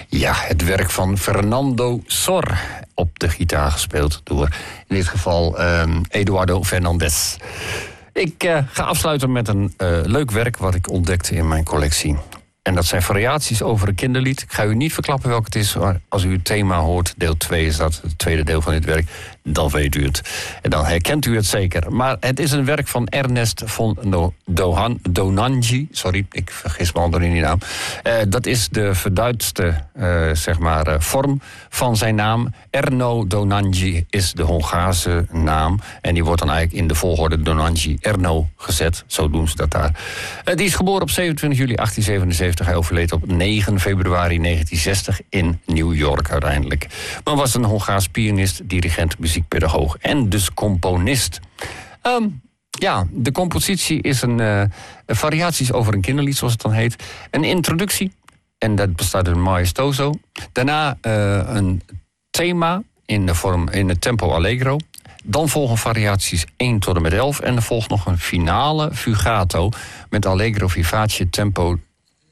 Ja, het werk van Fernando Sor. Op de gitaar gespeeld door, in dit geval, Eduardo Fernandez. Ik ga afsluiten met een leuk werk wat ik ontdekte in mijn collectie. En dat zijn variaties over een kinderlied. Ik ga u niet verklappen welk het is, maar als u het thema hoort, deel 2 is dat, het tweede deel van dit werk, dan weet u het. En dan herkent u het zeker. Maar het is een werk van Ernest von Donanji. Sorry, ik vergis me al door in die naam. Dat is de verduidste vorm van zijn naam. Erno Donanji is de Hongaarse naam. En die wordt dan eigenlijk in de volgorde Donanji Erno gezet. Zo doen ze dat daar. Die is geboren op 27 juli 1877. Hij overleed op 9 februari 1960 in New York uiteindelijk. Maar was een Hongaars pianist, dirigent, muziekpedagoog en dus componist. De compositie is een variaties over een kinderlied, zoals het dan heet. Een introductie, en dat bestaat uit maestoso. Daarna een thema in het tempo allegro. Dan volgen variaties 1 tot en met 11. En er volgt nog een finale fugato met allegro vivace tempo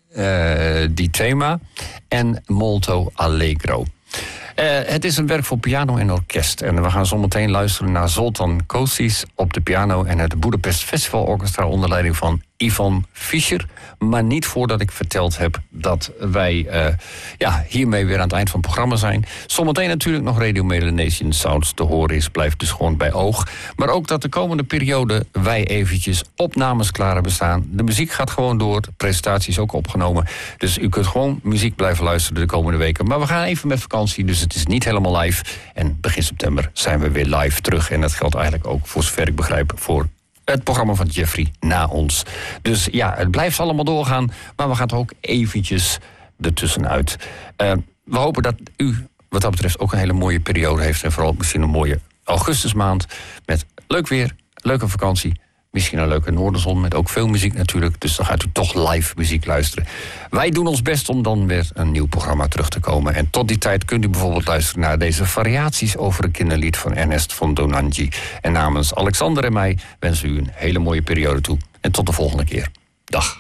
di thema en molto allegro. Het is een werk voor piano en orkest. En we gaan zometeen luisteren naar Zoltán Kocsis op de piano en het Budapest Festival Orchestra onder leiding van Ivan Fischer. Maar niet voordat ik verteld heb dat wij hiermee weer aan het eind van het programma zijn. Zometeen natuurlijk nog Radio Melanesian Sounds te horen is. Blijft dus gewoon bij oog. Maar ook dat de komende periode wij eventjes opnames klaar hebben staan. De muziek gaat gewoon door. De presentatie is ook opgenomen. Dus u kunt gewoon muziek blijven luisteren de komende weken. Maar we gaan even met vakantie, dus het is niet helemaal live. En begin september zijn we weer live terug. En dat geldt eigenlijk ook, voor zover ik begrijp, voor het programma van Jeffrey na ons. Dus ja, het blijft allemaal doorgaan, maar we gaan het ook eventjes ertussenuit. We hopen dat u wat dat betreft ook een hele mooie periode heeft en vooral misschien een mooie augustusmaand met leuk weer, leuke vakantie. Misschien een leuke noorderzon met ook veel muziek natuurlijk. Dus dan gaat u toch live muziek luisteren. Wij doen ons best om dan weer een nieuw programma terug te komen. En tot die tijd kunt u bijvoorbeeld luisteren naar deze variaties over een kinderlied van Ernest von Donanji. En namens Alexander en mij wensen u een hele mooie periode toe. En tot de volgende keer. Dag.